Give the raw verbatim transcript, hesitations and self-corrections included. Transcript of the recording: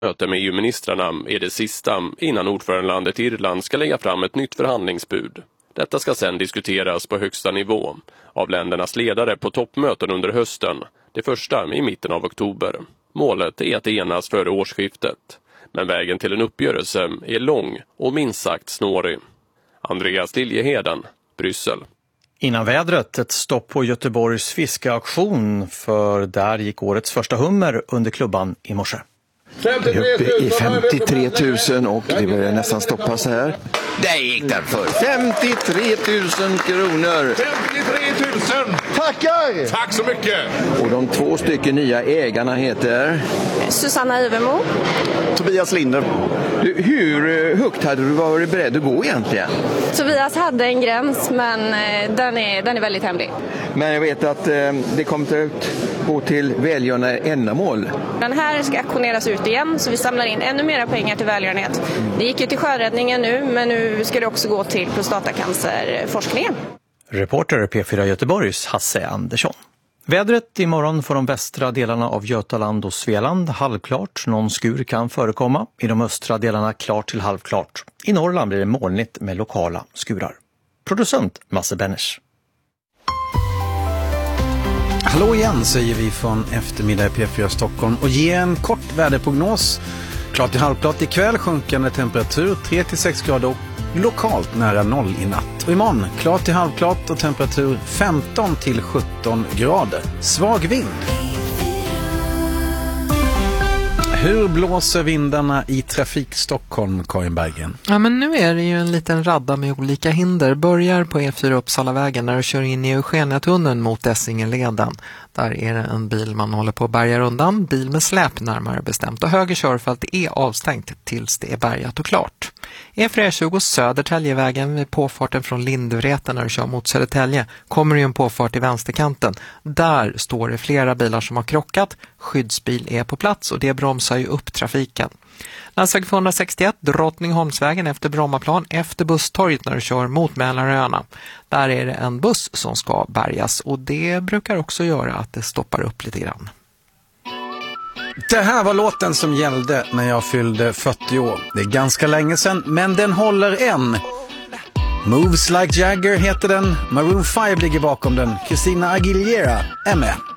Möte med E U-ministrarna är det sista innan ordförandelandet Irland ska lägga fram ett nytt förhandlingsbud. Detta ska sedan diskuteras på högsta nivå av ländernas ledare på toppmöten under hösten, det första i mitten av oktober. Målet är att enas före årsskiftet, men vägen till en uppgörelse är lång och minst sagt snårig. Andreas Liljeheden, Bryssel. Innan vädret, ett stopp på Göteborgs fiskeauktion, för där gick årets första hummer under klubban i morse. Vi är uppe i femtiotre tusen och det börjar nästan stoppas här. Där gick den för femtiotre tusen kronor. femtiotre tusen! Tackar! Tack så mycket! Och de två stycken nya ägarna heter? Susanna Ivermo. Tobias Linder. Du, hur högt hade du varit beredd att gå egentligen? Tobias hade en gräns, men den är, den är väldigt hemlig. Men jag vet att eh, det kommer att gå till välgörande ändamål. Den här ska auktioneras ut igen, så vi samlar in ännu mera pengar till välgörenhet. Det gick ju till sjöräddningen nu, men nu ska det också gå till prostatacancerforskningen. Reporter P fyra Göteborgs Hasse Andersson. Vädret imorgon för de västra delarna av Götaland och Svealand halvklart. Någon skur kan förekomma. I de östra delarna klart till halvklart. I Norrland blir det molnigt med lokala skurar. Producent Masse Benners. Hallå igen, säger vi från eftermiddag i P fyra Stockholm och ger en kort väderprognos. Klart till halvklart ikväll, sjunkande temperatur tre till sex grader och lokalt nära noll i natt. Och imorgon klart till halvklart och temperatur femton till sjutton grader. Svag vind. Hur blåser vindarna i trafik Stockholm, Karin Bergen? Ja, men nu är det ju en liten radda med olika hinder. Börjar på E fyra Uppsalavägen när du kör in i Eugeniatunneln mot Essingeleden. Där är det en bil man håller på att bärga undan. Bil med släp närmare bestämt. Och höger körfält är avstängt tills det är bärgat och klart. E fyra tjugo Södertäljevägen vid påfarten från Lindvreten när du kör mot Södertälje kommer ju en påfart i vänsterkanten. Där står det flera bilar som har krockat. Skyddsbil är på plats och det bromsar ju upp trafiken. Landsväg tvåhundrasextioett, Drottningholmsvägen efter Brommaplan efter Busstorget när du kör mot Mälaröarna. Där är det en buss som ska bärgas och det brukar också göra att det stoppar upp lite grann. Det här var låten som gällde när jag fyllde fyrtio år. Det är ganska länge sedan, men den håller än. Moves Like Jagger heter den. Maroon fem ligger bakom den. Christina Aguilera är med.